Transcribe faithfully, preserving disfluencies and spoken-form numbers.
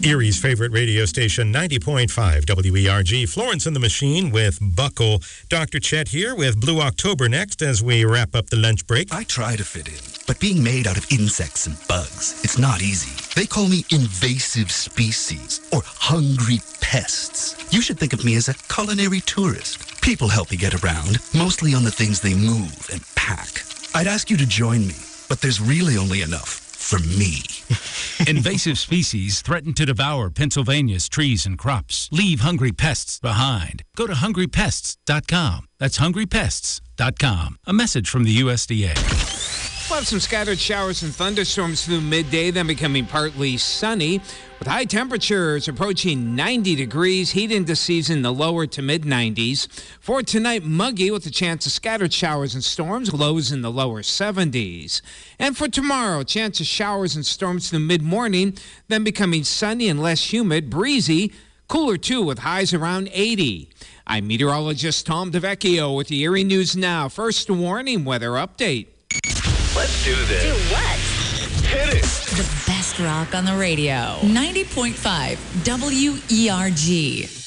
Erie's favorite radio station, ninety point five W E R G. Florence and the Machine with Buckle. Doctor Chet here with Blue October next as we wrap up the lunch break. I try to fit in, but being made out of insects and bugs, it's not easy. They call me invasive species or hungry pests. You should think of me as a culinary tourist. People help me get around, mostly on the things they move and pack. I'd ask you to join me, but there's really only enough for me. Invasive species threaten to devour Pennsylvania's trees and crops. Leave hungry pests behind. Go to hungry pests dot com. That's hungry pests dot com. A message from the U S D A. We'll have some scattered showers and thunderstorms through midday, then becoming partly sunny. With high temperatures approaching ninety degrees, heat indices in the lower to mid nineties. For tonight, muggy with a chance of scattered showers and storms, lows in the lower seventies. And for tomorrow, chance of showers and storms through mid-morning, then becoming sunny and less humid, breezy, cooler too with highs around eighty. I'm meteorologist Tom DeVecchio with the Erie News Now. First warning weather update. Let's do this. Do what? Hit it. The best rock on the radio. ninety point five W E R G.